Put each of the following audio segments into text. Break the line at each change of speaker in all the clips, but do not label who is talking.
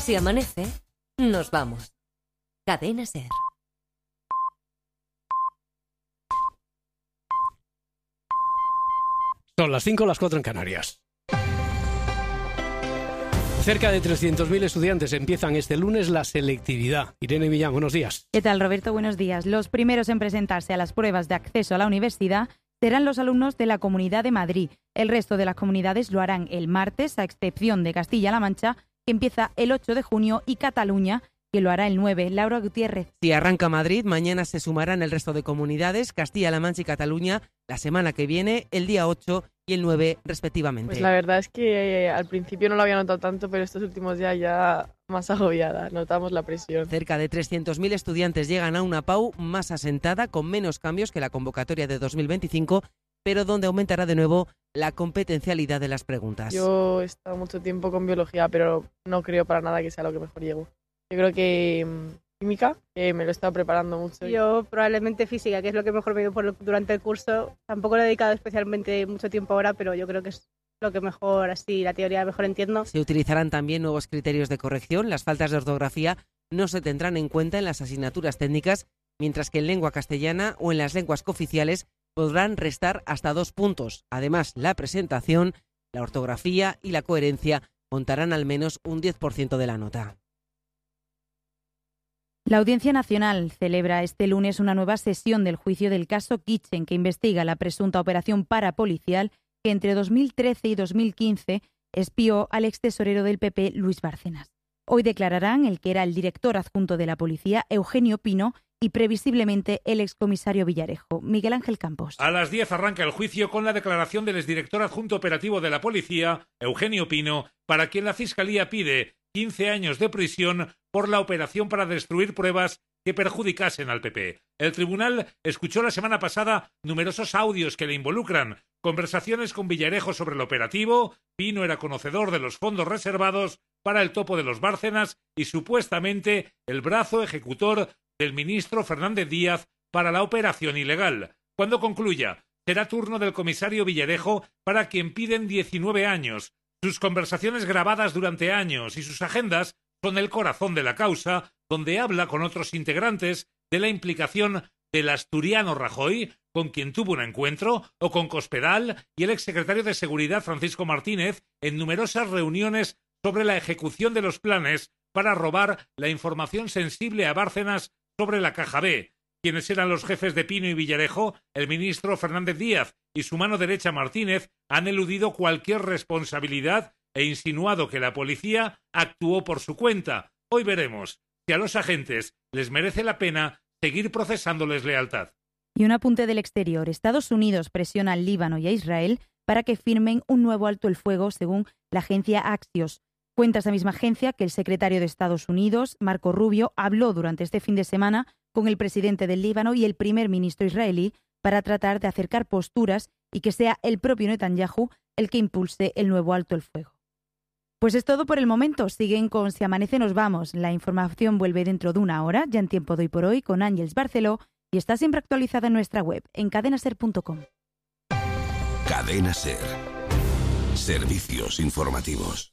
Si amanece, nos vamos. Cadena SER.
Son las 5, las 4 en Canarias. Cerca de 300.000 estudiantes empiezan este lunes la selectividad. Irene Millán, buenos días.
¿Qué tal, Roberto? Buenos días. Los primeros en presentarse a las pruebas de acceso a la universidad serán los alumnos de la Comunidad de Madrid. El resto de las comunidades lo harán el martes, a excepción de Castilla-La Mancha, que empieza el 8 de junio, y Cataluña, que lo hará el 9. Laura Gutiérrez.
Si arranca Madrid, mañana se sumarán el resto de comunidades, Castilla-La Mancha y Cataluña, la semana que viene, el día 8 y el 9 respectivamente.
Pues la verdad es que al principio no lo había notado tanto, pero estos últimos días ya más agobiada, notamos la presión.
Cerca de 300.000 estudiantes llegan a una PAU más asentada, con menos cambios que la convocatoria de 2025, pero donde aumentará de nuevo la competencialidad de las preguntas.
Yo he estado mucho tiempo con biología, pero no creo para nada que sea lo que mejor llego. Yo creo que química, que me lo he estado preparando mucho.
Yo probablemente física, que es lo que mejor me dio durante el curso. Tampoco le he dedicado especialmente mucho tiempo ahora, pero yo creo que es lo que mejor, así, la teoría mejor entiendo.
Se utilizarán también nuevos criterios de corrección. Las faltas de ortografía no se tendrán en cuenta en las asignaturas técnicas, mientras que en lengua castellana o en las lenguas cooficiales podrán restar hasta 2 puntos. Además, la presentación, la ortografía y la coherencia contarán al menos un 10% de la nota.
La Audiencia Nacional celebra este lunes una nueva sesión del juicio del caso Kitchen, que investiga la presunta operación parapolicial que entre 2013 y 2015 espió al extesorero del PP, Luis Bárcenas. Hoy declararán el que era el director adjunto de la policía, Eugenio Pino, y previsiblemente el excomisario Villarejo. Miguel Ángel Campos.
A las 10 arranca el juicio con la declaración del exdirector adjunto operativo de la policía, Eugenio Pino, para quien la Fiscalía pide 15 años de prisión por la operación para destruir pruebas que perjudicasen al PP. El tribunal escuchó la semana pasada numerosos audios que le involucran, conversaciones con Villarejo sobre el operativo. Pino era conocedor de los fondos reservados para el topo de los Bárcenas y supuestamente el brazo ejecutor del ministro Fernández Díaz para la operación ilegal. Cuando concluya, será turno del comisario Villarejo, para quien piden 19 años. Sus conversaciones grabadas durante años y sus agendas son el corazón de la causa, donde habla con otros integrantes de la implicación del asturiano Rajoy, con quien tuvo un encuentro, o con Cospedal y el exsecretario de Seguridad Francisco Martínez en numerosas reuniones sobre la ejecución de los planes para robar la información sensible a Bárcenas sobre la Caja B. Quienes eran los jefes de Pino y Villarejo, el ministro Fernández Díaz y su mano derecha Martínez, han eludido cualquier responsabilidad e insinuado que la policía actuó por su cuenta. Hoy veremos si a los agentes les merece la pena seguir procesándoles lealtad.
Y un apunte del exterior. Estados Unidos presiona al Líbano y a Israel para que firmen un nuevo alto el fuego, según la agencia Axios. Cuenta esa misma agencia que el secretario de Estados Unidos, Marco Rubio, habló durante este fin de semana con el presidente del Líbano y el primer ministro israelí para tratar de acercar posturas y que sea el propio Netanyahu el que impulse el nuevo alto el fuego. Pues es todo por el momento. Siguen con Si amanece nos vamos. La información vuelve dentro de una hora, ya en tiempo de hoy por hoy, con Ángeles Barceló, y está siempre actualizada en nuestra web, en cadenaser.com.
Cadena SER. Servicios informativos.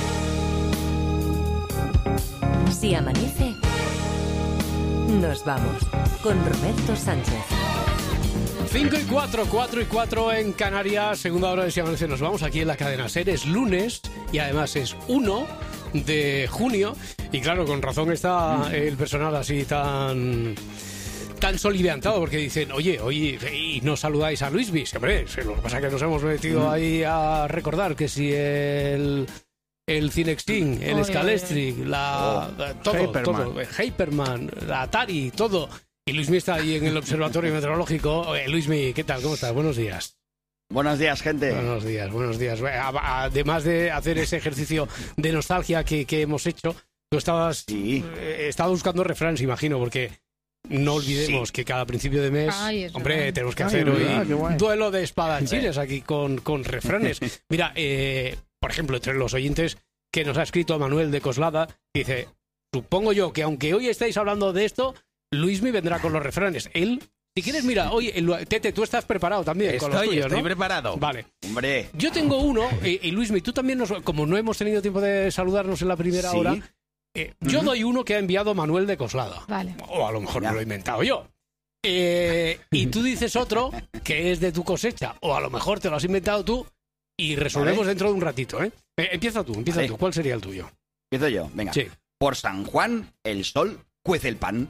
Si amanece, nos vamos. Con Roberto Sánchez.
5 y 4, 4 y 4 en Canarias, segunda hora de Si amanece nos vamos, aquí en la cadena SER. Es lunes y además es 1 de junio. Y claro, con razón está el personal así tan soliviantado, porque dicen, oye, y no saludáis a Luismi. Hombre, lo que pasa es que nos hemos metido ahí a recordar que si el Cinexin, el Scalestri, todo, Hyperman, la Atari, todo. Y Luismi está ahí en el observatorio meteorológico. Luismi, ¿qué tal? ¿Cómo estás? Buenos días.
Buenos días, gente.
Buenos días. Además de hacer ese ejercicio de nostalgia que hemos hecho, tú estabas buscando refranes, imagino, porque no olvidemos que cada principio de mes, tenemos que hacer hoy un duelo de espadachines aquí con refranes. Mira, por ejemplo, entre los oyentes que nos ha escrito Manuel de Coslada, dice, supongo yo que aunque hoy estáis hablando de esto, Luismi vendrá con los refranes. Él, si quieres, mira, oye, Tete, tú estás preparado también con los tuyos, ¿no?
Estoy preparado.
Vale.
Hombre.
Yo tengo uno, y Luismi, tú también, como no hemos tenido tiempo de saludarnos en la primera hora, Yo doy uno que ha enviado Manuel de Coslada.
Vale.
O a lo mejor me lo he inventado yo. Y tú dices otro que es de tu cosecha. O a lo mejor te lo has inventado tú y resolvemos dentro de un ratito, ¿eh? Empieza tú. ¿Cuál sería el tuyo?
Empiezo yo, venga.
Sí.
Por San Juan, el sol cuece el pan.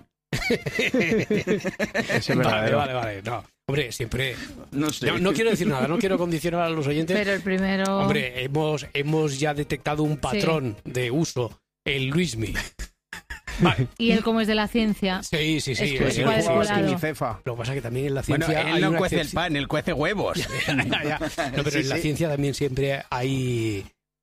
Vale. No, hombre, siempre...
No sé.
No quiero decir nada, no quiero condicionar a los oyentes.
Pero el primero...
Hombre, hemos ya detectado un patrón de uso, el Luismi. Vale.
Y él, como es de la ciencia...
Sí.
Es cuadriculado.
Cefa.
Lo que pasa es que también en la ciencia...
Bueno, él
hay
no
una
cuece el
excepción.
pan, él cuece huevos.
No, pero en la ciencia también siempre hay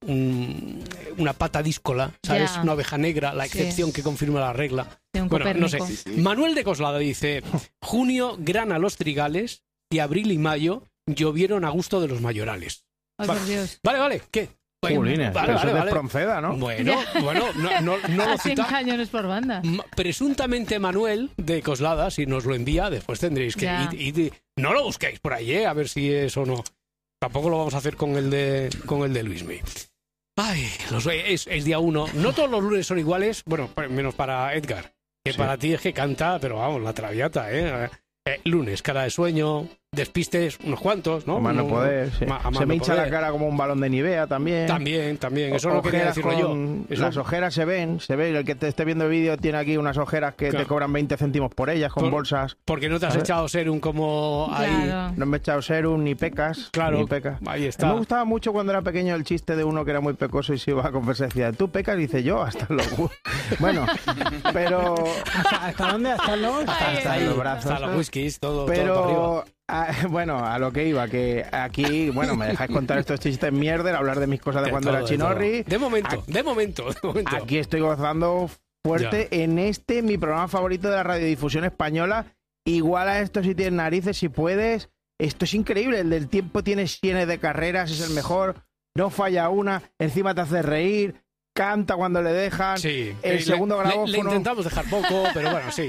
una pata díscola, ¿sabes?
Ya.
Una oveja negra, la excepción que confirma la regla.
De un
Bueno, no sé.
Copérnico.
Manuel de Coslada dice: junio grana los trigales y abril y mayo llovieron a gusto de los mayorales.
Ay, por Dios.
Vale, ¿qué?
Jolines, pero eso es de Espronceda, ¿no?
Bueno, no lo
A 100
cita.
cañones por banda.
Presuntamente Manuel de Coslada, si nos lo envía, después tendréis que...
Ya.
No lo busquéis por ahí, a ver si es o no. Tampoco lo vamos a hacer con el de Luismi. Ay, es día 1. No todos los lunes son iguales, bueno, menos para Edgar, que para ti es que canta, pero vamos, la traviata, ¿eh? Lunes, cara de sueño, despistes, unos cuantos, ¿no?
A más no poder, sí. Se me hincha la cara como un balón de Nivea también.
También, eso no quería decirlo yo.
Las ojeras se ven, el que te esté viendo el vídeo tiene aquí unas ojeras que te cobran 20 céntimos por ellas, con bolsas.
Porque no te has echado serum como ahí.
Claro.
No me he echado serum, ni pecas.
Claro,
ni pecas.
ahí está.
Me gustaba mucho cuando era pequeño el chiste de uno que era muy pecoso y se iba a confesar y decía, ¿tú pecas? Y dice, yo, hasta los... Bueno, pero...
¿Hasta dónde? ¿Hasta los?
Hasta los brazos.
Hasta los whiskies, todo para
Pero...
arriba.
Bueno, a lo que iba, que aquí, bueno, me dejáis contar estos chistes mierder, hablar de mis cosas de cuando era chinorri.
De momento.
Aquí estoy gozando fuerte en mi programa favorito de la radiodifusión española. Igual a esto si tienes narices, si puedes. Esto es increíble, el del tiempo tiene cienes de carreras, es el mejor, no falla una, encima te hace reír. Canta cuando le dejan.
Sí.
El segundo grabófono.
Le intentamos dejar poco, pero bueno, sí.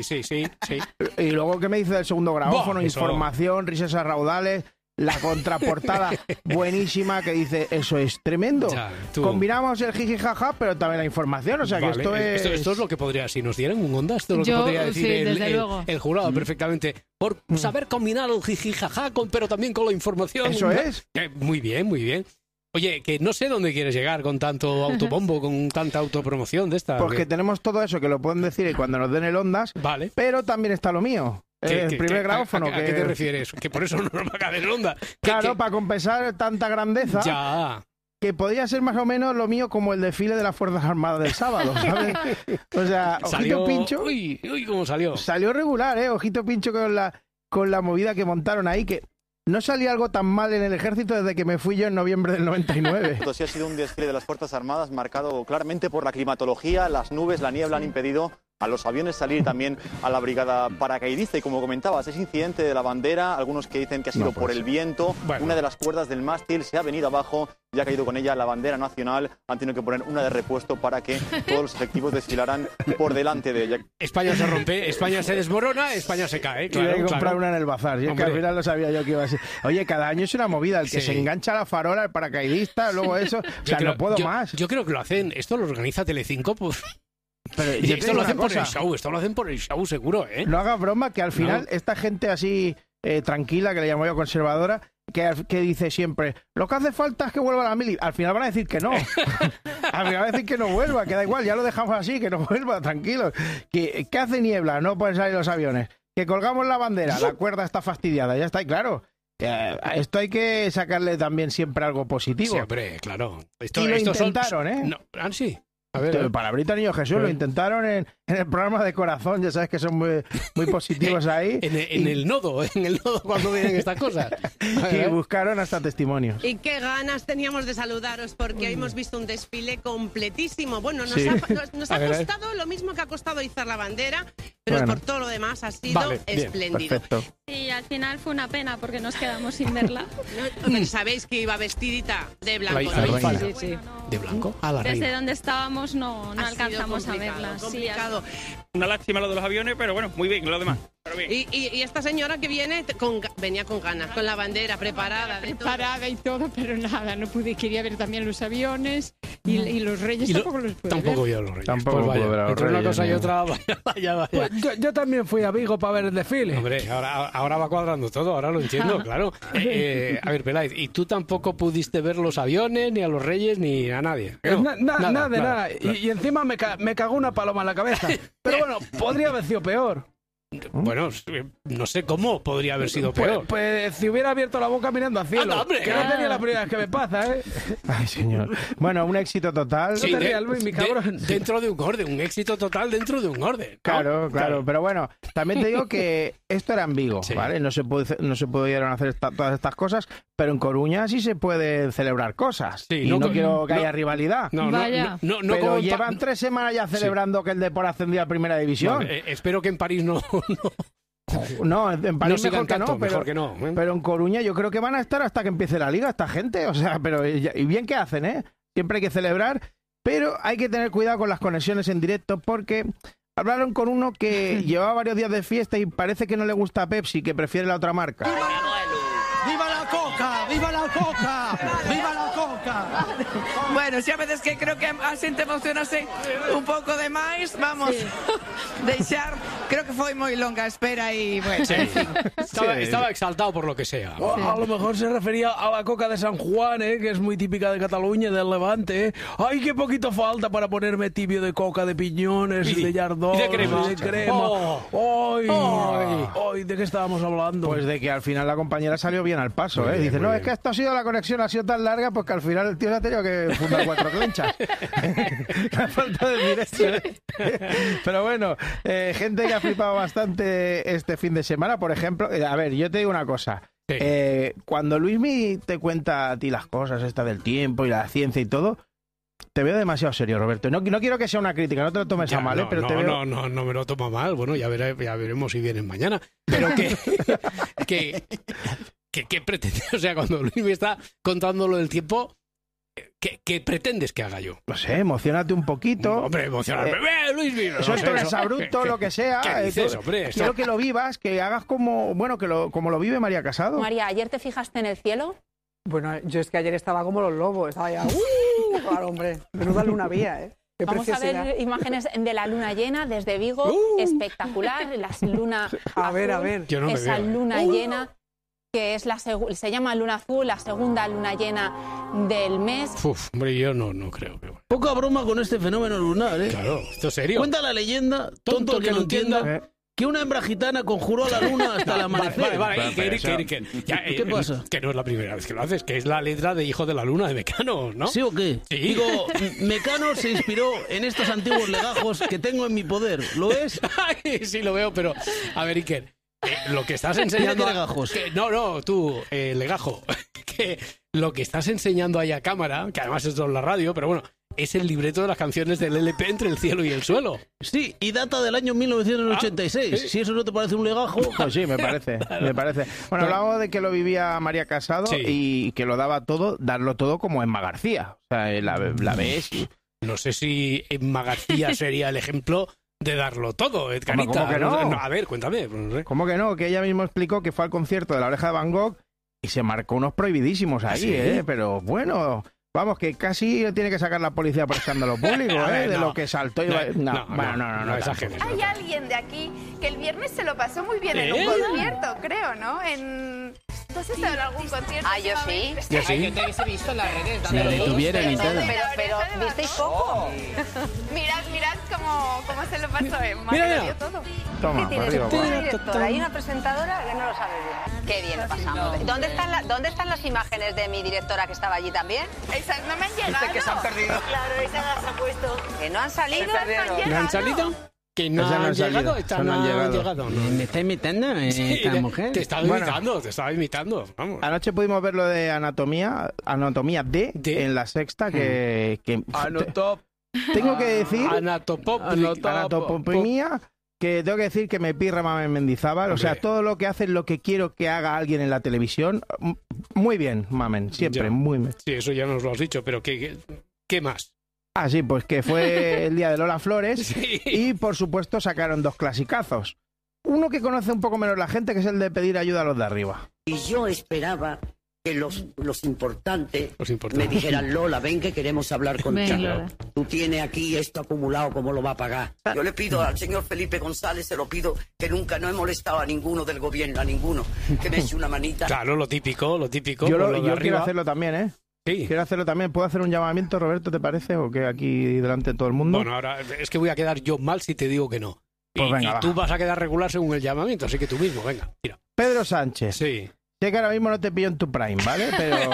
Y luego, ¿qué me dice del segundo grabófono?
Eso.
Información, risas a raudales, la contraportada buenísima que dice, eso es tremendo.
Ya,
Combinamos el jiji jaja, pero también la información, o sea que
vale, esto es lo que podría, si nos dieran un Onda, esto es lo que podría decir el jurado perfectamente. Por saber combinar el jiji jaja, pero también con la información.
Eso es.
Muy bien. Oye, que no sé dónde quieres llegar con tanto autobombo, con tanta autopromoción de esta.
Porque tenemos todo eso que lo pueden decir y cuando nos den el Ondas,
vale.
Pero también está lo mío. El primer grabófono.
¿A qué te refieres? Que por eso no nos va a caer el Onda.
Claro, para compensar tanta grandeza.
Ya.
Que podría ser más o menos lo mío como el desfile de las Fuerzas Armadas del sábado, ¿sabes? O sea, Ojito Pincho...
Uy, cómo salió.
Salió regular, Ojito Pincho con la movida que montaron ahí, que... No salía algo tan mal en el ejército desde que me fui yo en noviembre del 99.
Sí ha sido un desfile de las Fuerzas Armadas marcado claramente por la climatología, las nubes, la niebla han impedido a los aviones salir también a la brigada paracaidista. Y como comentabas, ese incidente de la bandera, algunos que dicen que ha sido por el viento, una de las cuerdas del mástil se ha venido abajo y ha caído con ella la bandera nacional. Han tenido que poner una de repuesto para que todos los efectivos desfilaran por delante de ella.
España se rompe, España se desmorona, España se cae. Claro,
y hay que comprar una en el bazar. Y es que al final lo sabía yo que iba a ser. Oye, cada año es una movida. El que se engancha a la farola, el paracaidista, luego eso. O sea, no puedo más.
Yo creo que lo hacen, esto lo organiza Telecinco, pues...
Pero
esto lo hacen por el show, seguro, ¿eh?
No hagas broma, que al final esta gente así tranquila, que le llamo yo conservadora, que dice siempre, lo que hace falta es que vuelva la mili. Al final van a decir que no. Al final van a decir que no vuelva, que da igual, ya lo dejamos así, que no vuelva, tranquilos. ¿Qué hace niebla? No pueden salir los aviones. Que colgamos la bandera, la cuerda está fastidiada, ya está, y claro. Esto hay que sacarle también siempre algo positivo.
Sí, hombre, claro.
Y lo intentaron, ¿eh?
No, sí. A ver,
Palabrita Niño Jesús, lo intentaron en el programa de Corazón, ya sabes que son muy positivos ahí.
En el nodo cuando vienen estas cosas.
Y buscaron hasta testimonios.
Y qué ganas teníamos de saludaros, porque hoy hemos visto un desfile completísimo. Bueno, nos ha costado lo mismo que ha costado izar la bandera, pero por todo lo demás ha sido espléndido.
Perfecto.
Y al final fue una pena porque nos quedamos sin verla.
Sabéis que iba vestidita de blanco,
¿no?
Sí.
¿De blanco? A la
Desde
reina.
donde estábamos no alcanzamos a verla.
Complicado.
Sí,
una lástima lo de los aviones, pero bueno, muy bien, lo demás.
Y esta señora que viene venía con ganas, con la bandera preparada.
Preparada y todo, pero nada, no pude. Quería ver también los aviones y los reyes tampoco los pude
tampoco
ver.
vi a los reyes.
Tampoco
pues
pude ver a los
entre
reyes,
una cosa y
no.
otra, vaya.
Pues yo también fui a Vigo para ver el desfile.
Hombre, ahora va cuadrando todo, ahora lo entiendo, claro. A ver, Peláez, ¿y tú tampoco pudiste ver los aviones, ni a los reyes, ni a nadie? No,
Nada.
Claro.
Y encima me cagó una paloma en la cabeza. Pero bueno, podría haber sido peor.
Bueno, no sé cómo podría haber sido peor.
Pues si hubiera abierto la boca mirando al cielo.
¡Anda, hombre!
Que no tenía la primera vez que me pasa, ¿eh?
Ay, señor. Bueno, un éxito total.
Sí,
No te rías, Luis, mi cabrón.
dentro de un orden, un éxito total dentro de un orden. ¿no?
Claro. Pero bueno, también te digo que esto era en Vigo,
Sí.
¿vale? No se pudieron hacer todas estas cosas, pero en Coruña sí se pueden celebrar cosas.
Sí,
y no quiero que haya rivalidad.
No,
Vaya.
no
pero
como
llevan 3 semanas ya celebrando que el Depor ascendió a Primera División.
No, espero que en París no
No, en París
sigan
mejor que
tanto,
no, pero,
mejor que no, ¿eh?
pero en Coruña yo creo que van a estar hasta que empiece la liga esta gente, o sea, pero y bien que hacen, ¿eh? Siempre hay que celebrar, pero hay que tener cuidado con las conexiones en directo porque hablaron con uno que llevaba varios días de fiesta y parece que no le gusta Pepsi, que prefiere la otra marca.
¡Viva la Coca! ¡Viva la Coca! ¡Viva la Coca!
Bueno, si a veces que creo que a xente emocionase un pouco de máis, vamos deixar, creo que foi moi longa a espera e bueno,
Sí.
en fin.
Estaba exaltado por lo que sea.
A lo mejor se refería a la coca de San Juan, que es muy típica de Cataluña, del Levante. ¡Ay, qué poquito falta para ponerme tibio de coca, de piñones, de yardón,
y de crema!
de crema.
Oh.
¡Ay! ¿De qué estábamos hablando?
Pues de que al final la compañera salió bien al paso,
Muy
¿eh?
bien,
Dice,
muy
no,
bien.
es que esto ha sido la conexión, ha sido tan larga, pues que al final el tío se ha tenido que fundar 4 clenchas. La falta de directo, ¿eh? Pero bueno, gente que ha flipado bastante este fin de semana, por ejemplo, a ver, yo te digo una cosa.
Sí.
Cuando Luismi te cuenta a ti las cosas, esta del tiempo y la ciencia y todo, te veo demasiado serio, Roberto. No quiero que sea una crítica, no te lo tomes
Ya,
a mal,
no,
pero
no,
te veo...
no me lo tomo mal. Bueno, ya veremos si vienen mañana. Pero ¿qué pretendes? O sea, cuando Luis me está contando lo del tiempo, ¿qué pretendes que haga yo?
No sé, emocionate un poquito.
Hombre, emocionarme. Luis, no
Suelta
sé,
un
eso.
exabrupto, lo que sea.
¿Qué dices, hombre? Eso-
Quiero que lo vivas, que hagas como lo vive María Casado.
María, ¿ayer te fijaste en el cielo?
Bueno, yo es que ayer estaba como los lobos, estaba ya... Claro, hombre, menuda luna había, ¿eh? Qué
Vamos a
preciosidad.
ver imágenes de la luna llena desde Vigo, espectacular, la luna
A ver, a
azul,
ver.
Yo no me
esa
veo, ¿eh?
luna llena que es se llama luna azul, la segunda luna llena del mes.
Uf, hombre, yo no creo que...
Poca broma con este fenómeno lunar, ¿eh?
Claro, esto es serio.
Cuenta la leyenda, tonto el que no entienda, que una hembra gitana conjuró a la luna hasta el amanecer.
Vale, Iker, ya,
¿Qué pasa?
Que no es la primera vez que lo haces, que es la letra de Hijo de la Luna de Mecano, ¿no?
¿Sí o qué?
Sí.
Digo, Mecano se inspiró en estos antiguos legajos que tengo en mi poder. ¿Lo es?
Ay, sí, lo veo, pero... A ver, Iker, lo que estás enseñando...
¿Qué legajos?
No, tú, legajo. Que lo que estás enseñando ahí a cámara, que además es en la radio, pero bueno, es el libreto de las canciones del LP Entre el cielo y el suelo.
Sí, y data del año 1986.
¿sí?
Si eso no te parece un legajo...
Pues sí, me parece. Bueno, hablamos de que lo vivía María Casado
Sí.
y que lo daba todo, darlo todo como Emma García. O sea, la ves y...
No sé si Emma García sería el ejemplo de darlo todo, Edgarita.
¿Cómo que no?
A ver, cuéntame. No sé.
¿Cómo que no? Que ella misma explicó que fue al concierto de La Oreja de Van Gogh y se marcó unos prohibidísimos ahí,
¿Sí?
Pero bueno... Vamos, que casi tiene que sacar la policía por escándalo público,
A ver,
de
no.
lo que saltó y... No
exageres.
Hay alguien de aquí que el viernes se lo pasó muy bien en un concierto, creo, ¿no? ¿Tú has estado en algún concierto?
Ah, yo sí.
Yo sí.
Yo te he visto en las redes.
Si la detuviera y tal.
Pero ¿visteis poco?
Mirad cómo se lo pasó Emma,
Mira,
que lo
mira.
dio todo.
Toma,
¿Qué tienes?
arriba,
Una
guau.
directora y una presentadora que no lo sabe bien. Qué bien lo pasamos. ¿Dónde están las imágenes de mi directora que estaba allí también?
Esas no me han llegado.
que se han perdido.
Claro, esas las ha puesto.
Que no han salido.
¿No han salido? ¿Que no
Esas no
han
han salido,
llegado?
esas no han llegado.
No.
¿Me está imitando
Sí,
esta mujer?
Te estaba imitando, vamos.
Anoche pudimos ver lo de Anatomía D en La Sexta, que
Anotop.
tengo que decir...
Anatopomía.
Que tengo que decir que me pirra Mamen Mendizábal. O sea,
Hombre.
todo lo que hace es lo que quiero que haga alguien en la televisión. Muy bien, Mamen, siempre,
Ya.
muy bien.
Sí, eso ya nos lo has dicho, pero ¿qué más?
Ah, sí, pues que fue el día de Lola Flores
Sí.
y, por supuesto, sacaron 2 clasicazos. uno que conoce un poco menos la gente, que es el de pedir ayuda a los de arriba.
Y yo esperaba que los importantes me dijeran, Lola, ven que queremos hablar contigo. Tú tienes aquí esto acumulado, ¿cómo lo va a pagar? Yo le pido al señor Felipe González, se lo pido, que nunca no he molestado a ninguno del gobierno, a ninguno, que me eche una manita.
Claro, lo típico.
Yo quiero hacerlo también, ¿eh? Sí. Quiero hacerlo también. ¿Puedo hacer un llamamiento, Roberto, te parece? ¿O que aquí delante de todo el mundo?
Bueno, ahora es que voy a quedar yo mal si te digo que no.
Pues venga,
y tú vas a quedar regular según el llamamiento, así que tú mismo, venga, tira.
Pedro Sánchez.
Sí.
Sé que ahora mismo no te pillo en tu prime, ¿vale?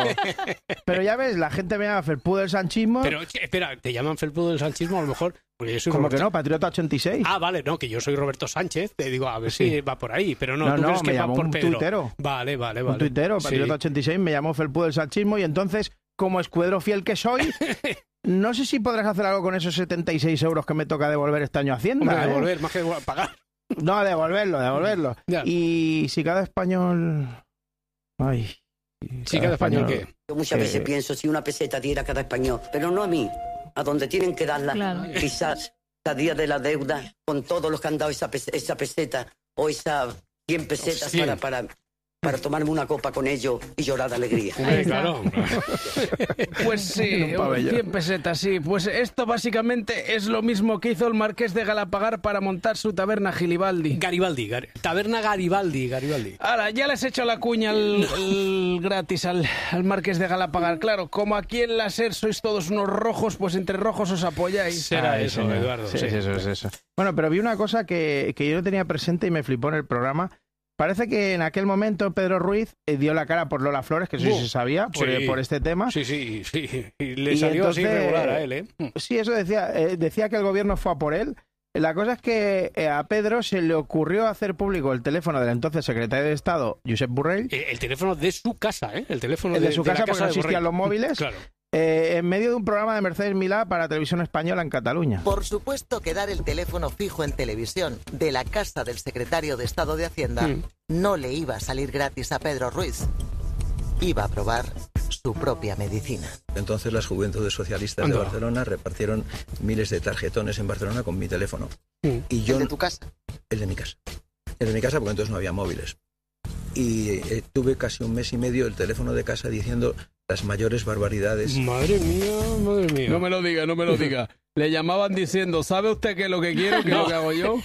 Pero ya ves, la gente me llama felpudo del sanchismo.
Pero, espera, ¿te llaman felpudo del sanchismo a lo mejor? Porque yo soy
¿Cómo
Roberto...
que no? Patriota 86.
Ah, vale, no, que yo soy Roberto Sánchez. Te digo, a ver si va por ahí, pero no,
No,
tú crees
me
que va
llamó
por
un
Pedro.
tuitero.
Vale.
Un tuitero, Patriota 86, me llamó felpudo del sanchismo y entonces, como escuadro fiel que soy... No sé si podrás hacer algo con esos 76 euros que me toca devolver este año a Hacienda.
Hombre, devolver, más que pagar.
No, devolverlo.
Ya.
Y si cada español... Ay...
¿Sí, cada español qué?
Yo muchas veces pienso, si una peseta diera a cada español, pero no a mí, a donde tienen que darla, quizás la día de la deuda, con todos los que han dado esa peseta, o esas 100 pesetas para tomarme una copa con ellos y llorar de alegría.
Claro.
Pues sí, 100 pesetas, sí. Pues esto básicamente es lo mismo que hizo el marqués de Galapagar para montar su taberna Garibaldi.
Taberna Garibaldi.
Ahora, ya les he hecho la cuña gratis al marqués de Galapagar. Claro, como aquí en la SER sois todos unos rojos, pues entre rojos os apoyáis.
Será eso, señor. Eduardo.
Sí, eso es eso. Bueno, pero vi una cosa que yo no tenía presente y me flipó en el programa. Parece que en aquel momento Pedro Ruiz dio la cara por Lola Flores, que eso sí se sabía, por este tema.
Sí. Y le salió así regular a él, ¿eh?
Sí, eso decía. Decía que el gobierno fue a por él. La cosa es que a Pedro se le ocurrió hacer público el teléfono del entonces secretario de Estado, Josep Borrell.
El teléfono de su casa, ¿eh? El teléfono
de su casa, porque no existían los móviles.
Claro.
En medio de un programa de Mercedes Milá para Televisión Española en Cataluña.
Por supuesto que dar el teléfono fijo en televisión de la casa del secretario de Estado de Hacienda no le iba a salir gratis a Pedro Ruiz. Iba a probar su propia medicina.
Entonces las Juventudes Socialistas de Barcelona repartieron miles de tarjetones en Barcelona con mi teléfono. Y yo,
¿El de tu casa?
El de mi casa. El de mi casa porque entonces no había móviles. Y tuve casi un mes y medio el teléfono de casa diciendo las mayores barbaridades.
Madre mía.
No me lo diga. Le llamaban diciendo, ¿sabe usted qué es lo que quiero, qué es lo que hago yo?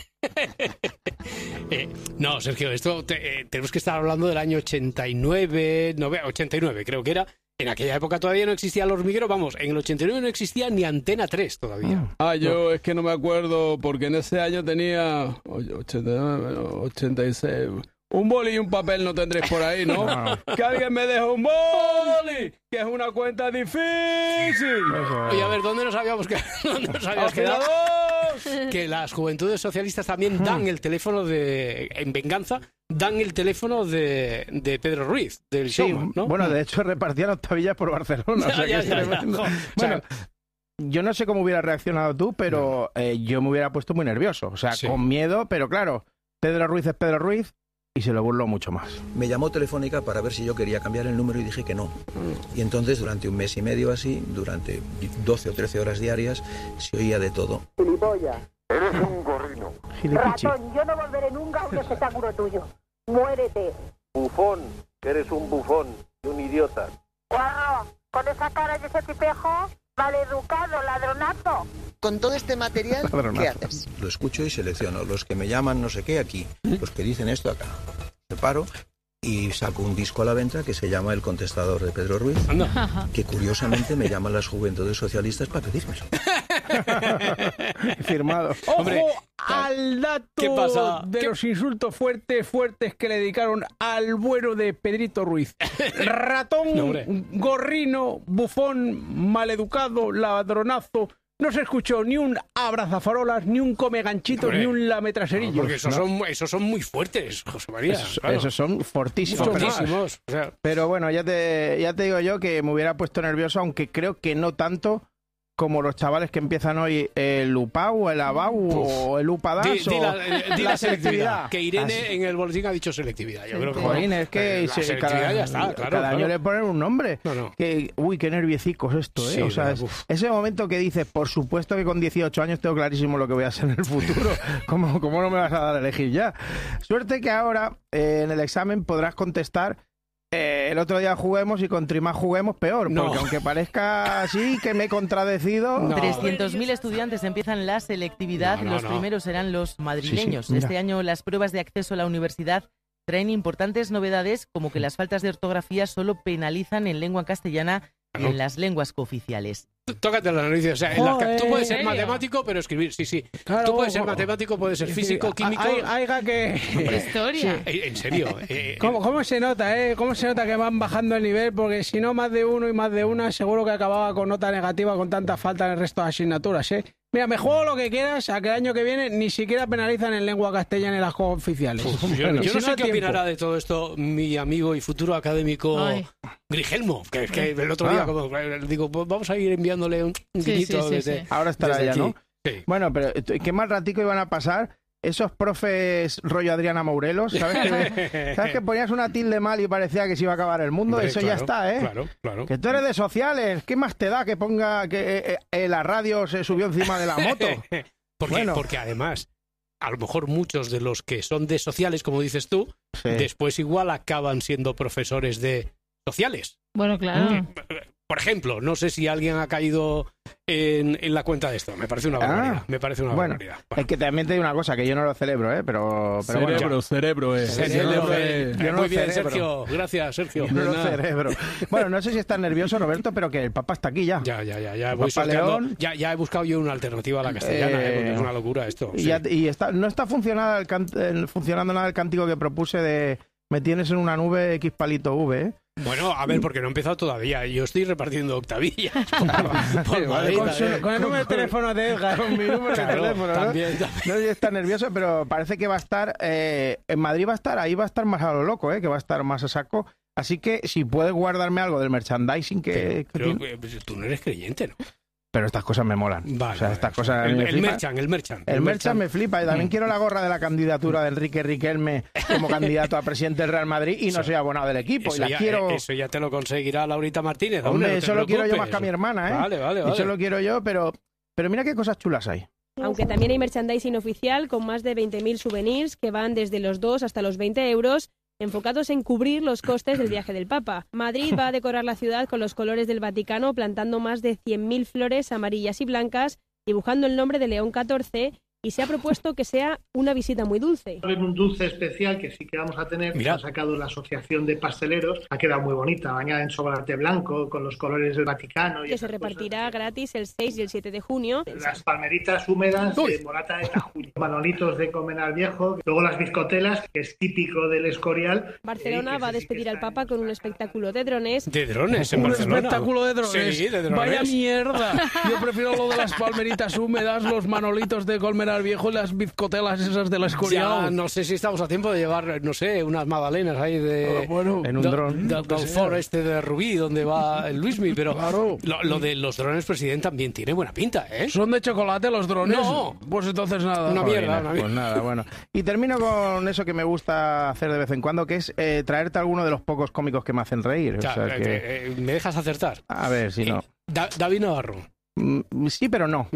No, Sergio, esto tenemos que estar hablando del año 89 creo que era. En aquella época todavía no existía el hormiguero, vamos, en el 89 no existía ni Antena 3 todavía.
Yo es que no me acuerdo, porque en ese año tenía 89, 86... Un boli y un papel no tendréis por ahí, ¿no? Que alguien me deje un boli, que es una cuenta difícil.
Oye, a ver, ¿dónde nos habíamos quedado? Que las Juventudes Socialistas también dan el teléfono en venganza, dan el teléfono de Pedro Ruiz, del showman, ¿no?
Bueno, de hecho repartían octavillas por Barcelona. Bueno, yo no sé cómo hubiera reaccionado tú, pero yo me hubiera puesto muy nervioso. O sea, con miedo, pero claro, Pedro Ruiz es Pedro Ruiz. Y se lo burló mucho más.
Me llamó Telefónica para ver si yo quería cambiar el número y dije que no. Y entonces, durante un mes y medio así, durante 12 o 13 horas diarias, se oía de todo.
Gilipollas. Eres un gorrino.
Ratón, yo no volveré nunca a un espectáculo tuyo. Muérete.
Bufón. Eres un bufón y un idiota.
Guarro, con esa cara y ese tipejo, maleducado, ladronazo.
Con todo este material, ¿qué haces?
Lo escucho y selecciono. Los que me llaman no sé qué aquí, los que dicen esto acá. Me paro y saco un disco a la venta que se llama El Contestador de Pedro Ruiz, que curiosamente me llaman las Juventudes Socialistas para pedírmelo.
Firmado.
¡Ojo al dato de los insultos fuertes que le dedicaron al bueno de Pedrito Ruiz! Ratón, gorrino, bufón, maleducado, ladronazo. No se escuchó ni un abrazafarolas, ni un come ganchitos, ni un lametraserillos.
Porque esos son muy fuertes, José María.
Esos son fortísimos.
O sea,
pero bueno, ya te digo yo que me hubiera puesto nervioso, aunque creo que no tanto como los chavales que empiezan hoy el UPAU, el ABAU o el UPADAS
di la selectividad. Que Irene en el boletín ha dicho selectividad. Yo creo que
Joder, es que
ya está,
cada año le ponen un nombre. Uy, qué nerviecicos esto, ¿eh?
Sí,
o sea, ese momento que dices, por supuesto que con 18 años tengo clarísimo lo que voy a hacer en el futuro. ¿Cómo no me vas a dar a elegir ya? Suerte que ahora en el examen podrás contestar el otro día juguemos y contra más juguemos peor, porque aunque parezca así que me he contradecido...
300.000 estudiantes empiezan la selectividad, los primeros serán los madrileños. Este año las pruebas de acceso a la universidad traen importantes novedades, como que las faltas de ortografía solo penalizan en lengua castellana y en las lenguas cooficiales.
Tócate la nariz, o sea, tú puedes ser matemático, pero escribir, sí. Claro, tú puedes ser matemático, puedes ser físico, químico...
Historia.
En serio.
¿Cómo se nota, ¿Cómo se nota que van bajando el nivel? Porque si no, más de uno y más de una, seguro que acababa con nota negativa con tanta falta en el resto de asignaturas, Mira, me juego lo que quieras, a que el año que viene ni siquiera penalizan en lengua castellana en las juegos oficiales.
Yo no sé qué opinará de todo esto mi amigo y futuro académico Grigelmo, que el otro día digo, pues vamos a ir enviándole un guiñito desde...
Ahora estará ya, ¿no?
Sí.
Bueno, pero qué más ratico iban a pasar esos profes rollo Adriana Morelos, ¿sabes que ponías una tilde mal y parecía que se iba a acabar el mundo? Eso ya está, ¿eh?
Claro.
Que tú eres de sociales, ¿qué más te da que ponga que la radio se subió encima de la moto?
Porque además, a lo mejor muchos de los que son de sociales, como dices tú, después igual acaban siendo profesores de sociales.
Bueno, claro.
Por ejemplo, no sé si alguien ha caído en la cuenta de esto. Me parece una barbaridad.
Bueno, es que también te digo una cosa, que yo no lo celebro, pero
cerebro es.
Yo no
muy bien, Sergio. Gracias, Sergio.
Yo no lo cerebro. Bueno, no sé si estás nervioso, Roberto, pero que el Papa está aquí ya.
Ya voy sorteando. Ya he buscado yo una alternativa a la castellana, porque es una locura esto.
Y no está funcionando nada el cántico que propuse de me tienes en una nube X palito V,
Bueno, a ver, porque no he empezado todavía. Yo estoy repartiendo octavillas.
Con el número de teléfono de Edgar. Con mi número de teléfono, ¿no?
También. No, yo está nervioso, pero parece que va a estar... en Madrid ahí va a estar más a lo loco, que va a estar más a saco. Así que si puedes guardarme algo del merchandising
Pero tú no eres creyente, ¿no?
Pero estas cosas me molan.
Vale,
o sea, estas cosas
el
merchan. El merchan me flipa. Y también quiero la gorra de la candidatura de Enrique Riquelme como candidato a presidente del Real Madrid y no soy abonado del equipo.
Eso ya te lo conseguirá Laurita Martínez.
Hombre, eso lo quiero yo más que a mi hermana,
Vale.
Eso lo quiero yo, pero mira qué cosas chulas hay.
Aunque también hay merchandising oficial con más de 20.000 souvenirs que van desde los 2 hasta los 20 euros, enfocados en cubrir los costes del viaje del Papa. Madrid va a decorar la ciudad con los colores del Vaticano, plantando más de 100.000 flores amarillas y blancas, dibujando el nombre de León XIV, y se ha propuesto que sea una visita muy dulce.
Va a haber un dulce especial que sí que vamos a tener, que ha sacado la Asociación de Pasteleros, ha quedado muy bonita, bañada en chocolate blanco, con los colores del Vaticano.
Que se repartirá gratis el 6 y el 7 de junio.
Las palmeritas húmedas de morata de tajuña, manolitos de Comenar Viejo, luego las bizcotelas, que es típico del Escorial.
Barcelona va a despedir al Papa con un espectáculo de drones.
¿De drones en Barcelona?
¿Un espectáculo de drones?
Sí, de drones.
¡Vaya mierda! Yo prefiero lo de las palmeritas húmedas, los manolitos de Colmenar Viejo y las bizcotelas esas de la Escorial.
No sé si estamos a tiempo de llevar, no sé, unas magdalenas ahí
en un dron.
Del foro de Rubí, donde va el Luismi, pero lo de los drones, presidente, también tiene buena pinta, ¿eh?
¿Son de chocolate los drones?
No.
Pues entonces nada.
Una mierda.
Pues nada, bueno. Y termino con eso que me gusta hacer de vez en cuando, que es traerte alguno de los pocos cómicos que me hacen reír.
¿Me dejas acertar?
A ver, si no.
David Navarro.
Sí, pero no.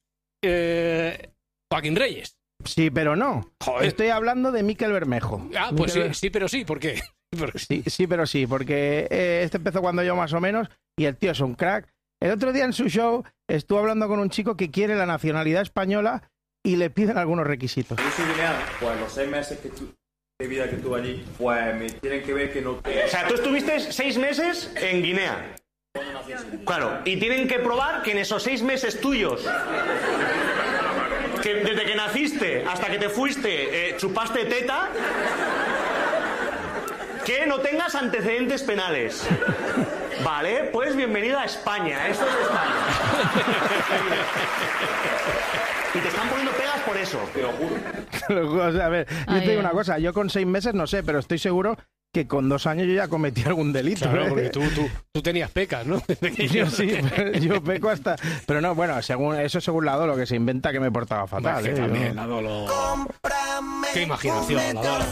Joaquín Reyes.
Sí, pero no.
Joder.
Estoy hablando de Miquel Bermejo.
Pues sí, pero sí, ¿por qué?
Sí, pero sí, porque este empezó cuando yo más o menos y el tío es un crack. El otro día en su show estuvo hablando con un chico que quiere la nacionalidad española y le piden algunos requisitos.
Yo soy guineano, pues los 6 meses de vida que tuve allí, pues me tienen que ver que no...
O sea, tú estuviste 6 meses en Guinea. Claro, y tienen que probar que en esos 6 meses tuyos... que desde que naciste hasta que te fuiste chupaste teta, que no tengas antecedentes penales. Vale, pues bienvenida a España. Esto es España. Y te están poniendo pegas por eso.
Te lo juro.
O sea, a ver, yo te digo una cosa, yo con 6 meses no sé, pero estoy seguro que con 2 años yo ya cometí algún delito.
Claro, porque tú tenías pecas, ¿no?
yo peco hasta... Pero no, bueno, según la Dolo, que se inventa que me portaba fatal.
Que también, la Dolo... ¡Qué imaginación, la Dolo!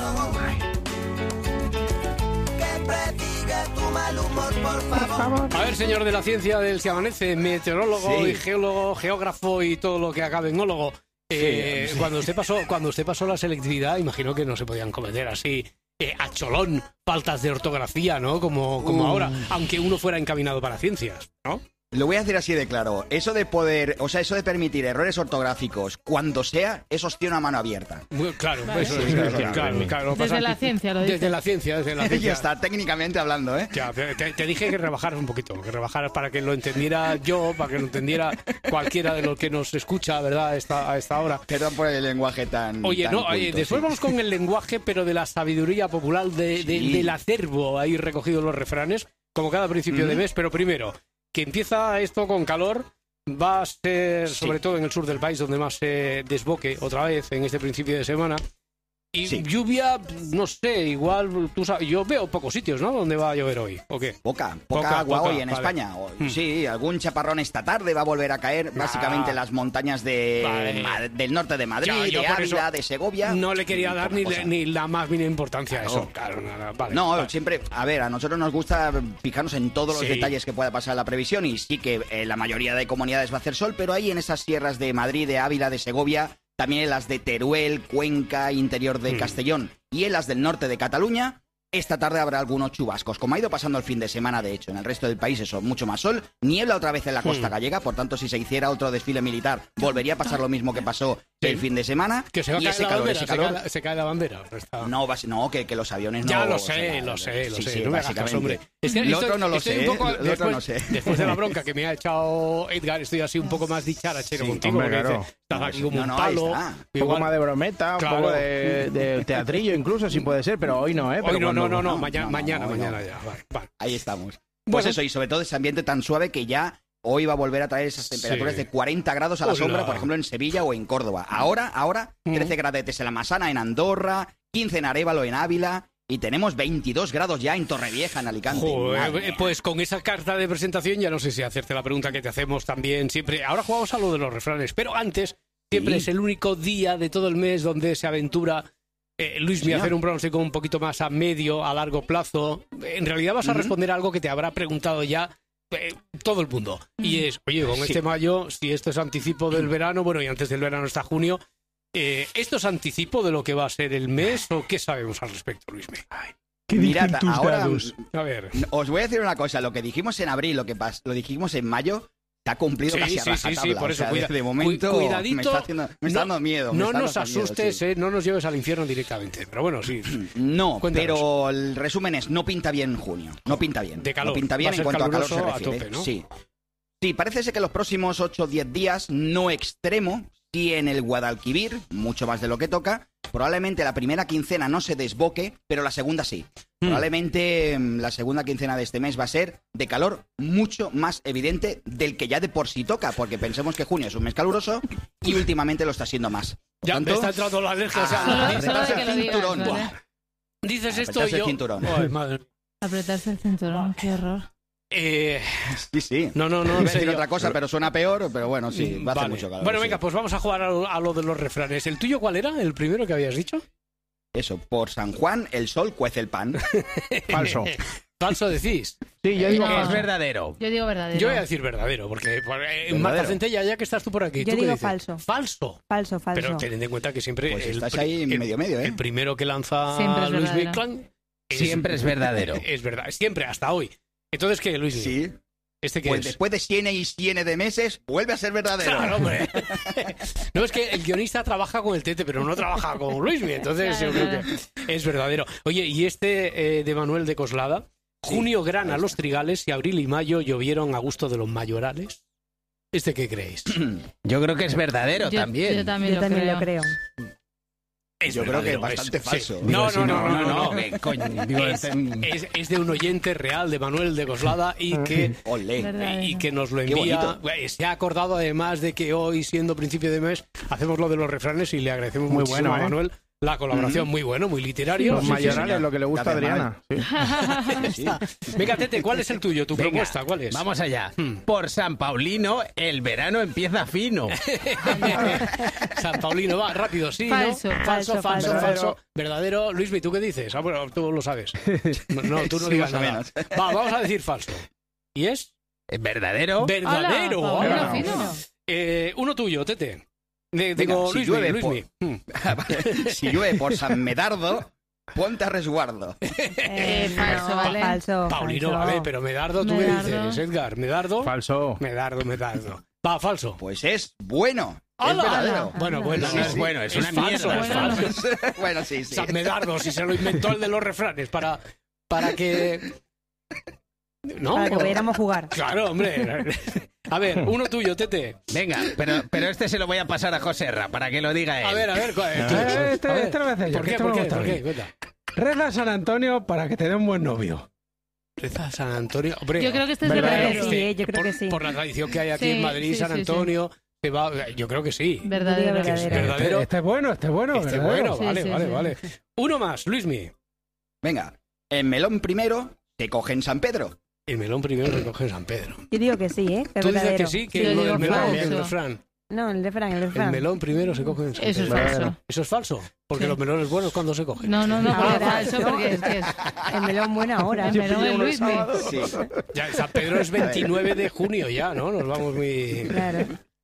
A ver, señor de la ciencia del Se Amanece, meteorólogo y geólogo, geógrafo y todo lo que acabe en ólogo. Cuando usted pasó la selectividad, imagino que no se podían cometer así a cholón faltas de ortografía, ¿no? Como ahora, aunque uno fuera encaminado para ciencias, ¿no?
Lo voy a decir así de claro. Eso de permitir errores ortográficos cuando sea, eso tiene una mano abierta.
Claro, eso es. Claro.
Desde la ciencia lo dice.
Desde la ciencia.
Ya está, técnicamente hablando, ¿eh?
Ya, te dije que rebajaras un poquito, que rebajaras para que lo entendiera yo, para que lo entendiera cualquiera de los que nos escucha, ¿verdad? A esta hora.
Perdón por el lenguaje tan...
Oye,
culto,
después vamos con el lenguaje, pero de la sabiduría popular, del acervo ahí recogido los refranes, como cada principio de mes, pero primero... que empieza esto con calor, va a ser sobre todo en el sur del país donde más se desboque otra vez en este principio de semana. Y lluvia, no sé, igual, tú sabes, yo veo pocos sitios, ¿no? ¿Dónde va a llover hoy? ¿O qué?
Poca agua hoy en España. Sí, algún chaparrón esta tarde va a volver a caer, básicamente en las montañas del norte de Madrid, de Ávila, de Segovia.
No le quería dar ni la más mínima importancia a eso. Claro, nada,
siempre, a ver, a nosotros nos gusta fijarnos en todos los detalles que pueda pasar en la previsión y sí que la mayoría de comunidades va a hacer sol, pero ahí en esas sierras de Madrid, de Ávila, de Segovia, también en las de Teruel, Cuenca, interior de Castellón y en las del norte de Cataluña, esta tarde habrá algunos chubascos. Como ha ido pasando el fin de semana, de hecho, en el resto del país eso, mucho más sol, niebla otra vez en la costa gallega, por tanto, si se hiciera otro desfile militar, volvería a pasar lo mismo que pasó el fin de semana.
Que se va a caer la bandera, se cae la bandera.
No, que los aviones no...
Ya lo sé, lo sé. No me hagas caso, hombre.
Lo otro no lo sé.
Después de la bronca que me ha echado Edgar, estoy así un poco más dicharachero contigo. Estás aquí como un palo.
Un poco más de brometa, un poco de teatrillo incluso, si puede ser, pero hoy no, ¿eh?
Hoy no, mañana ya. Vale.
Ahí estamos. Pues eso, y sobre todo ese ambiente tan suave que ya hoy va a volver a traer esas temperaturas de 40 grados a la sombra, por ejemplo, en Sevilla o en Córdoba. Ahora 13 gradetes en la Masana, en Andorra, 15 en Arévalo, en Ávila, y tenemos 22 grados ya en Torrevieja, en Alicante.
Pues con esa carta de presentación ya no sé si hacerte la pregunta que te hacemos también siempre. Ahora jugamos a lo de los refranes, pero antes siempre es el único día de todo el mes donde se aventura Luismi a hacer un pronóstico un poquito más a medio, a largo plazo. En realidad vas a responder algo que te habrá preguntado ya todo el mundo. Y es, oye, con este mayo, si esto es anticipo del verano, bueno, y antes del verano está junio, ¿esto es anticipo de lo que va a ser el mes o qué sabemos al respecto, Luismi?
Mirad, ahora
a ver,
os voy a decir una cosa. Lo que dijimos en abril, lo dijimos en mayo, se ha cumplido casi a rajatabla.
Sí, por eso,
de momento
cuidadito,
me está dando miedo.
No nos asustes, no nos lleves al infierno directamente. Pero bueno, sí.
No, pero el resumen es, no pinta bien junio. No pinta bien.
De calor.
No pinta bien en cuanto a calor se refiere.
Tope, ¿no?
Sí, parece ser que los próximos 8 o 10 días, no extremo, sí en el Guadalquivir, mucho más de lo que toca. Probablemente la primera quincena no se desboque, pero la segunda sí. Probablemente la segunda quincena de este mes va a ser de calor mucho más evidente del que ya de por sí toca, porque pensemos que junio es un mes caluroso y últimamente lo está siendo más.
Ya me está entrando la alergia.
Apretarse el cinturón.
Dices esto y yo...
Ay,
madre.
Apretarse el cinturón, qué horror.
Sí.
No.
Iba a decir otra cosa, pero suena peor, pero bueno, sí, va a hacer mucho calor.
Bueno, venga, pues vamos a jugar a lo de los refranes. ¿El tuyo cuál era? ¿El primero que habías dicho?
Eso, por San Juan, el sol cuece el pan.
Falso.
¿Falso decís?
Sí, yo digo que es verdadero.
Yo digo verdadero.
Yo voy a decir verdadero, porque Marta Centella, ya que estás tú por aquí.
Yo digo falso.
¿Falso?
Falso.
Pero tened en cuenta que siempre...
Pues estás ahí medio, ¿eh?
El primero que lanza
Luis
Miclan...
Siempre es verdadero.
Es verdad, siempre, hasta hoy. Entonces, ¿qué, Luis?
Sí.
¿Este qué
pues
es?
Después de 100 de meses, vuelve a ser verdadero.
Claro, hombre. No, es que el guionista trabaja con el Tete, pero no trabaja con Luismi, entonces yo creo que es verdadero. Oye, y este de Manuel de Coslada, junio grana los trigales y abril y mayo llovieron a gusto de los mayorales. ¿Este qué creéis?
Yo creo que es verdadero también.
Yo también lo creo.
Yo creo que es bastante falso.
No. Es de un oyente real de Manuel de Coslada y que nos lo envía. Se ha acordado además de que hoy, siendo principio de mes, hacemos lo de los refranes y le agradecemos muchísimo a Manuel la colaboración, muy bueno, muy literario.
Los mayorales, lo que le gusta a Adriana.
Venga, Tete, ¿cuál es el tuyo, tu propuesta? ¿Cuál es?
Vamos allá. Por San Paulino, el verano empieza fino.
San Paulino, va, rápido, sí,
falso,
¿no? Falso. Verdadero. Luismi, ¿tú qué dices? Ah, bueno, tú lo sabes. No, tú no digas nada. Va, vamos a decir falso. ¿Y es?
¿Verdadero?
¡Verdadero!
Hola,
uno tuyo, Tete.
Digo,
si Luismi.
Si llueve por San Medardo, ponte a resguardo.
Falso, ¿vale?
Falso.
Paulino, vale, pero Medardo, ¿tú qué dices, Edgar? ¿Medardo?
Falso.
Medardo. Va, falso.
Pues es bueno.
¡Hala!
Es verdadero.
Bueno,
Es bueno, es una
falso,
mierda.
es falso.
Bueno, sí.
San Medardo, si se lo inventó el de los refranes para que... ¿No?
Para que pudiéramos jugar.
Claro, hombre. A ver, uno tuyo, Tete.
Venga, pero este se lo voy a pasar a Joserra para que lo diga él.
A ver, ¿cuál es?
Este lo voy a hacer yo.
¿Por qué? Cuenta.
Reza a San Antonio para que te dé un buen novio.
Reza a San Antonio. Hombre,
Yo creo que este es verdadero.
Sí, yo creo que sí.
Por la tradición que hay aquí
Sí,
en Madrid,
sí,
San
sí,
Antonio... Se va, yo creo que sí.
Verdadero.
Que es verdadero.
Este es bueno.
Este es bueno,
Sí,
vale. Uno más, Luismi.
Venga, el melón primero se coge en San Pedro.
El melón primero se coge en San Pedro.
Yo digo que sí, ¿eh? Que es
¿Tú dices
verdadero.
que sí? Que
Yo
lo
digo
del melón
falso.
o el refrán.
No, el refrán.
El melón primero se coge en San
Eso es
Pedro.
falso.
¿Eso es falso? Porque los melones buenos cuando se cogen.
No,
Ah,
falso, porque es que es...
El melón buena hora.
El melón es Luismi.
Sí.
Ya, San Pedro es 29 de junio ya, ¿no? Nos vamos muy...
Claro.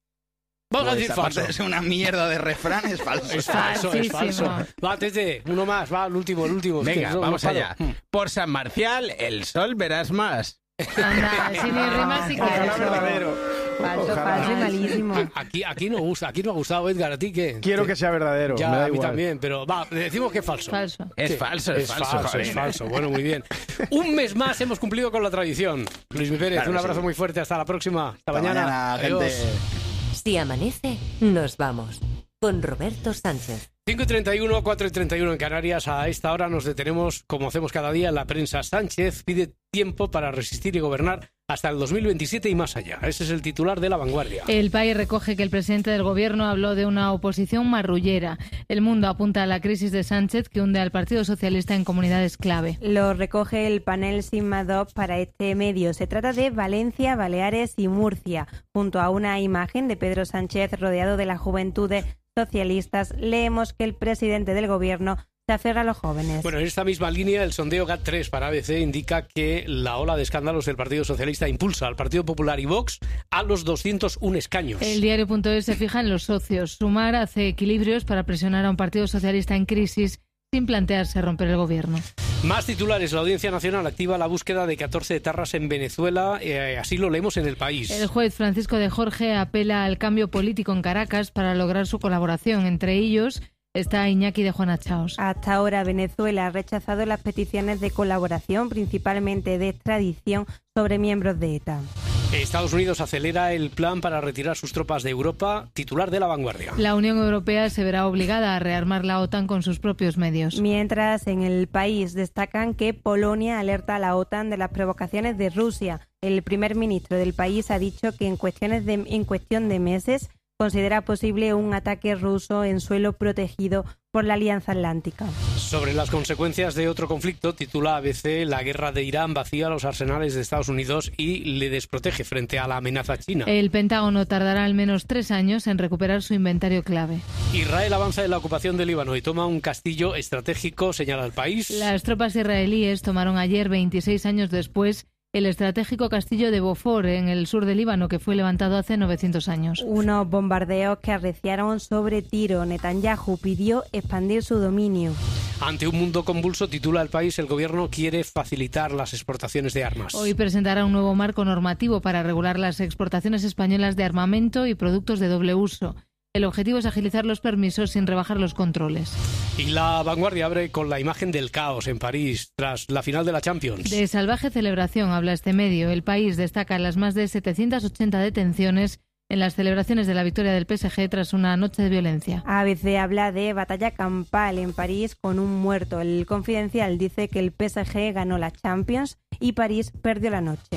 Vamos a decir
Aparte
falso.
de ser una mierda de refrán, es falso.
Es falso. Va, Tete, uno más, va, el último.
Venga,
Es que
vamos
no
allá. Por San Marcial, el sol verás más.
Anda, sin ni rimas y
Ojalá verdadero.
Falso y malísimo.
Aquí no gusta, aquí no ha gustado, Edgar, ¿a ti qué?
Quiero que sea verdadero.
Ya,
me da
a mí
igual.
también, pero va, decimos que es falso.
Falso.
Es falso.
Es falso. Bueno, muy bien. Un mes más hemos cumplido con la tradición. Luismi Pérez,
Claro
un
que
abrazo
sí.
muy fuerte. Hasta la próxima. Hasta mañana.
gente.
Adiós.
Si amanece, nos vamos. Con Roberto Sánchez.
5:31, 4:31 en Canarias. A esta hora nos detenemos, como hacemos cada día, en la prensa. Sánchez pide tiempo para resistir y gobernar hasta el 2027 y más allá. Ese es el titular de La Vanguardia.
El País recoge que el presidente del gobierno habló de una oposición marrullera. El Mundo apunta a la crisis de Sánchez que hunde al Partido Socialista en comunidades clave.
Lo recoge el panel Sigma2 para este medio. Se trata de Valencia, Baleares y Murcia. Junto a una imagen de Pedro Sánchez rodeado de las juventudes socialistas, leemos que el presidente del gobierno se aferra a los jóvenes.
Bueno, en esta misma línea, el sondeo GAT3 para ABC indica que la ola de escándalos del Partido Socialista impulsa al Partido Popular y Vox a los 201 escaños.
El diario.es se fija en los socios. Sumar hace equilibrios para presionar a un Partido Socialista en crisis sin plantearse romper el gobierno.
Más titulares. La Audiencia Nacional activa la búsqueda de 14 etarras en Venezuela. Así lo leemos en El País.
El juez Francisco de Jorge apela al cambio político en Caracas para lograr su colaboración. Entre ellos está Iñaki de Juana Chaos.
Hasta ahora Venezuela ha rechazado las peticiones de colaboración, principalmente de extradición, sobre miembros de ETA.
Estados Unidos acelera el plan para retirar sus tropas de Europa. Titular de La Vanguardia.
La Unión Europea se verá obligada a rearmar la OTAN con sus propios medios.
Mientras, en El País destacan que Polonia alerta a la OTAN de las provocaciones de Rusia. El primer ministro del país ha dicho que en cuestión de meses considera posible un ataque ruso en suelo protegido por la Alianza Atlántica.
Sobre las consecuencias de otro conflicto, titula ABC: la guerra de Irán vacía los arsenales de Estados Unidos y le desprotege frente a la amenaza china.
El Pentágono tardará al menos 3 años en recuperar su inventario clave.
Israel avanza en la ocupación de Líbano y toma un castillo estratégico, señala El País.
Las tropas israelíes tomaron ayer, 26 años después, el estratégico castillo de Beaufort, en el sur de Líbano, que fue levantado hace 900 años.
Unos bombardeos que arreciaron sobre Tiro. Netanyahu pidió expandir su dominio.
Ante un mundo convulso, titula El País, el gobierno quiere facilitar las exportaciones de armas.
Hoy presentará un nuevo marco normativo para regular las exportaciones españolas de armamento y productos de doble uso. El objetivo es agilizar los permisos sin rebajar los controles.
Y La Vanguardia abre con la imagen del caos en París tras la final de la Champions.
De salvaje celebración habla este medio. El País destaca las más de 780 detenciones en las celebraciones de la victoria del PSG tras una noche de violencia.
ABC habla de batalla campal en París con un muerto. El Confidencial dice que el PSG ganó la Champions y París perdió la noche.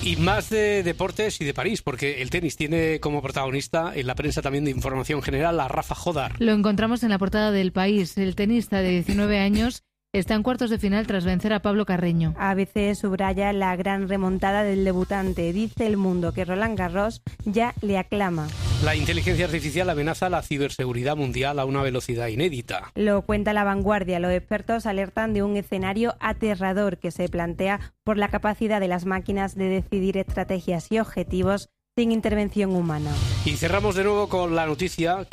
Y más de deportes y de París, porque el tenis tiene como protagonista en la prensa también de información general a Rafa Jodar.
Lo encontramos en la portada del País. El tenista de 19 años está en cuartos de final tras vencer a Pablo Carreño.
ABC subraya la gran remontada del debutante. Dice El Mundo que Roland Garros ya le aclama.
La inteligencia artificial amenaza la ciberseguridad mundial a una velocidad inédita.
Lo cuenta La Vanguardia. Los expertos alertan de un escenario aterrador que se plantea por la capacidad de las máquinas de decidir estrategias y objetivos sin intervención humana.
Y cerramos de nuevo con la noticia